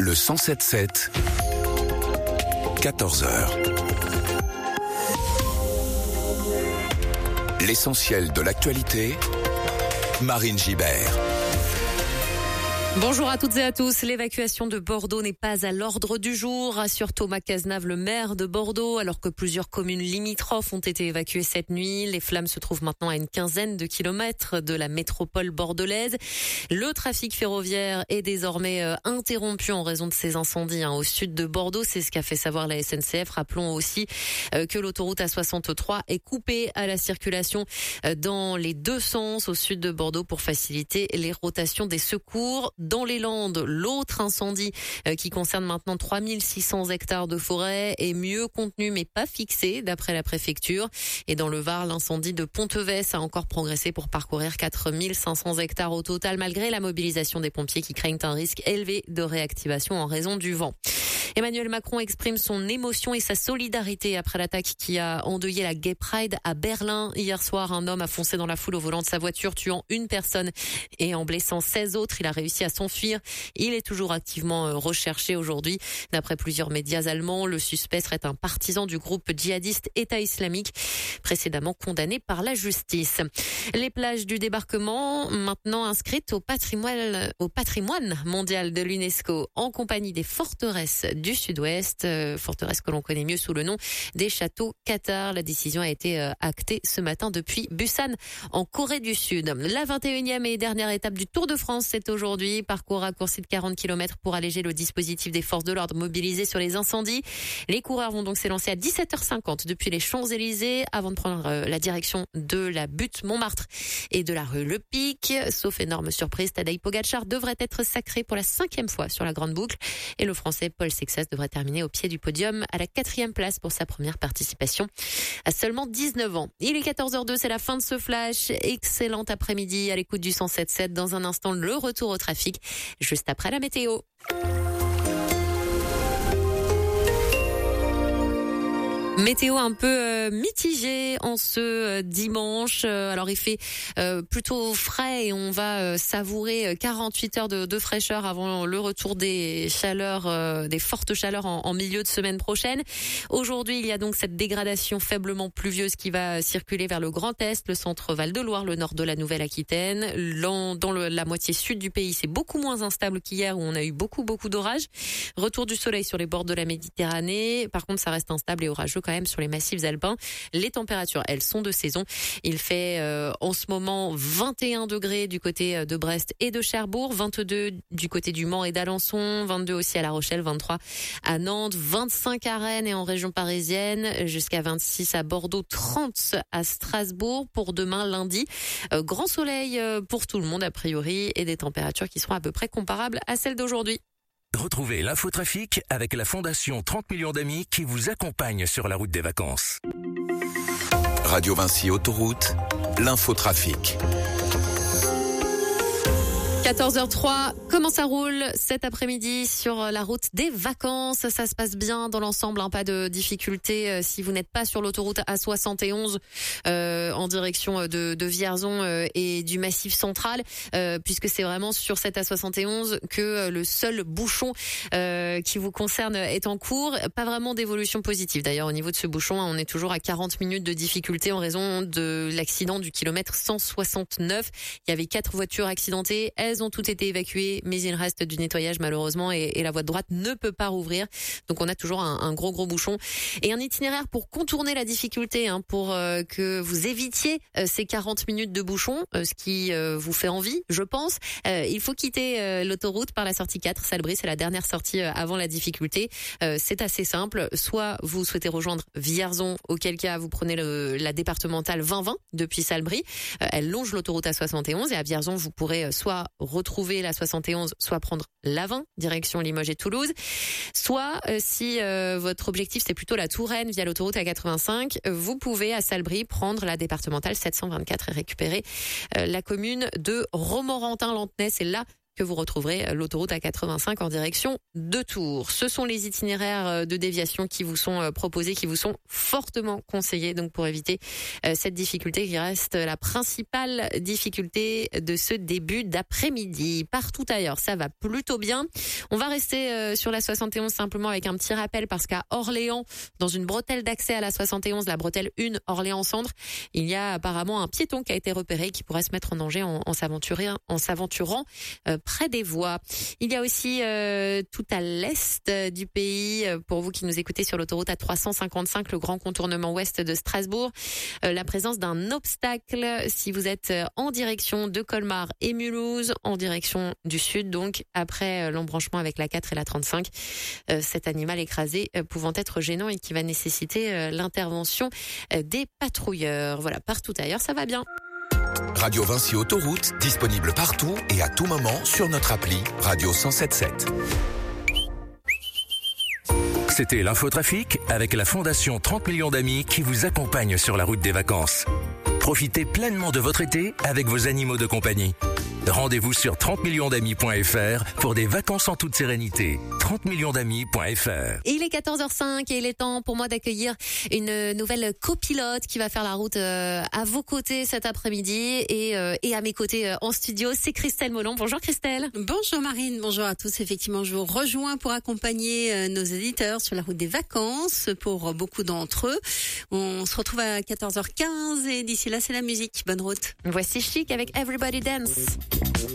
Le 107.7, 14h. L'essentiel de l'actualité, Marine Gibert. Bonjour à toutes et à tous. L'évacuation de Bordeaux n'est pas à l'ordre du jour, rassure Thomas Cazenave, le maire de Bordeaux, alors que plusieurs communes limitrophes ont été évacuées cette nuit. Les flammes se trouvent maintenant à une quinzaine de kilomètres de la métropole bordelaise. Le trafic ferroviaire est désormais interrompu en raison de ces incendies au sud de Bordeaux. C'est ce qu'a fait savoir la SNCF. Rappelons aussi que l'autoroute A63 est coupée à la circulation dans les deux sens au sud de Bordeaux pour faciliter les rotations des secours. Dans les Landes, l'autre incendie qui concerne maintenant 3600 hectares de forêt est mieux contenu mais pas fixé d'après la préfecture. Et dans le Var, l'incendie de Ponteves a encore progressé pour parcourir 4500 hectares au total malgré la mobilisation des pompiers qui craignent un risque élevé de réactivation en raison du vent. Emmanuel Macron exprime son émotion et sa solidarité après l'attaque qui a endeuillé la Gay Pride à Berlin. Hier soir, un homme a foncé dans la foule au volant de sa voiture, tuant une personne et en blessant 16 autres. Il a réussi à s'enfuir. Il est toujours activement recherché aujourd'hui. D'après plusieurs médias allemands, le suspect serait un partisan du groupe djihadiste État islamique, précédemment condamné par la justice. Les plages du débarquement, maintenant inscrites au patrimoine mondial de l'UNESCO, en compagnie des forteresses du Sud-Ouest, forteresse que l'on connaît mieux sous le nom des châteaux Qatar. La décision a été actée ce matin depuis Busan, en Corée du Sud. La 21e et dernière étape du Tour de France, c'est aujourd'hui. Parcours raccourci de 40 km pour alléger le dispositif des forces de l'ordre mobilisées sur les incendies. Les coureurs vont donc s'élancer à 17h50 depuis les Champs-Élysées avant de prendre la direction de la butte Montmartre et de la rue Le Pic. Sauf énorme surprise, Tadej Pogačar devrait être sacré pour la 5e fois sur la grande boucle et le Français Paul Sexas devrait terminer au pied du podium à la 4e place pour sa première participation à seulement 19 ans. Il est 14h02, c'est la fin de ce flash. Excellent après-midi à l'écoute du 107.7. Dans un instant, le retour au trafic, juste après la météo. Météo un peu mitigée en ce dimanche. Alors il fait plutôt frais et on va savourer 48 heures de fraîcheur avant le retour des chaleurs, des fortes chaleurs en milieu de semaine prochaine. Aujourd'hui, il y a donc cette dégradation faiblement pluvieuse qui va circuler vers le Grand Est, le centre Val-de-Loire, le nord de la Nouvelle-Aquitaine. Dans la moitié sud du pays, c'est beaucoup moins instable qu'hier où on a eu beaucoup d'orages. Retour du soleil sur les bords de la Méditerranée. Par contre, ça reste instable et orageux quand même sur les massifs alpins. Les températures, elles, sont de saison. Il fait en ce moment 21 degrés du côté de Brest et de Cherbourg, 22 du côté du Mans et d'Alençon, 22 aussi à La Rochelle, 23 à Nantes, 25 à Rennes et en région parisienne, jusqu'à 26 à Bordeaux, 30 à Strasbourg pour demain lundi. Grand soleil pour tout le monde a priori et des températures qui seront à peu près comparables à celles d'aujourd'hui. Retrouvez l'infotrafic avec la Fondation 30 millions d'amis qui vous accompagne sur la route des vacances. Radio Vinci Autoroute, l'infotrafic. 14h03, comment ça roule cet après-midi sur la route des vacances? Ça se passe bien dans l'ensemble, pas de difficultés si vous n'êtes pas sur l'autoroute A71 en direction de Vierzon et du Massif central, puisque c'est vraiment sur cette A71 que le seul bouchon qui vous concerne est en cours. Pas vraiment d'évolution positive. D'ailleurs, au niveau de ce bouchon, on est toujours à 40 minutes de difficulté en raison de l'accident du kilomètre 169. Il y avait 4 voitures accidentées. Elles ont toutes été évacuées, mais il reste du nettoyage malheureusement et la voie de droite ne peut pas rouvrir. Donc on a toujours un gros bouchon et un itinéraire pour contourner la difficulté, pour que vous évitiez ces 40 minutes de bouchon, ce qui vous fait envie, je pense. Il faut quitter l'autoroute par la sortie 4, Salbris, c'est la dernière sortie avant la difficulté. C'est assez simple, soit vous souhaitez rejoindre Vierzon, auquel cas vous prenez la départementale 2020 depuis Salbris. Elle longe l'autoroute A71 et à Vierzon vous pourrez soit retrouver la 71, soit prendre la 20, direction Limoges et Toulouse. Soit, si votre objectif c'est plutôt la Touraine via l'autoroute A85, vous pouvez à Salbris prendre la départementale 724 et récupérer la commune de Romorantin-Lanthenay. C'est là que vous retrouverez l'autoroute A85 en direction de Tours. Ce sont les itinéraires de déviation qui vous sont proposés, qui vous sont fortement conseillés, donc pour éviter cette difficulté qui reste la principale difficulté de ce début d'après-midi. Partout ailleurs, ça va plutôt bien. On va rester sur la 71 simplement avec un petit rappel parce qu'à Orléans, dans une bretelle d'accès à la 71, la bretelle 1 Orléans-Centre, il y a apparemment un piéton qui a été repéré qui pourrait se mettre en danger en s'aventurant près des voies. Il y a aussi tout à l'est du pays, pour vous qui nous écoutez sur l'autoroute A355, le grand contournement ouest de Strasbourg, la présence d'un obstacle si vous êtes en direction de Colmar et Mulhouse, en direction du sud, donc après l'embranchement avec la 4 et la 35, cet animal écrasé pouvant être gênant et qui va nécessiter l'intervention des patrouilleurs. Voilà, partout ailleurs, ça va bien. Radio Vinci Autoroute, disponible partout et à tout moment sur notre appli Radio 107.7. C'était l'infotrafic avec la Fondation 30 millions d'amis qui vous accompagne sur la route des vacances. Profitez pleinement de votre été avec vos animaux de compagnie. Rendez-vous sur 30millionsdamis.fr pour des vacances en toute sérénité. 30millionsdamis.fr. Il est 14h05 et il est temps pour moi d'accueillir une nouvelle copilote qui va faire la route à vos côtés cet après-midi et à mes côtés en studio. C'est Christelle Molon. Bonjour Christelle. Bonjour Marine, bonjour à tous. Effectivement, je vous rejoins pour accompagner nos éditeurs sur la route des vacances pour beaucoup d'entre eux. On se retrouve à 14h15 et d'ici là, c'est la musique. Bonne route. Voici Chic avec Everybody Dance.